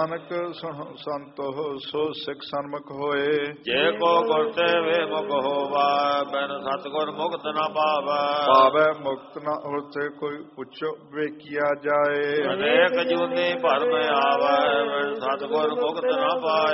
ਨਾਨਕ ਸੰਤੋ ਸੋ ਸਿੱਖ ਸਨਮੁਖ ਹੋਏ। ਜੇ ਕੋ ਗੁਰਤੇ ਵੇ ਮੁਖ ਹੋਵਾ ਬਿਨ ਸਤਿਗੁਰ ਮੁਕਤ ਨਾ ਪਾਵੈ। ਪਾਵੈ ਮੁਕਤ ਨਾ ਹੋਤੇ ਕੋਈ ਪੁੱਛੋ ਵੇਖਿਆ ਜਾਏ। ਅਨੇਕ ਜੂਨੀ ਭਰਮ ਆਵੈ ਬਿਨ ਸਤਿਗੁਰ ਮੁਕਤ ਨਾ ਪਾਏ।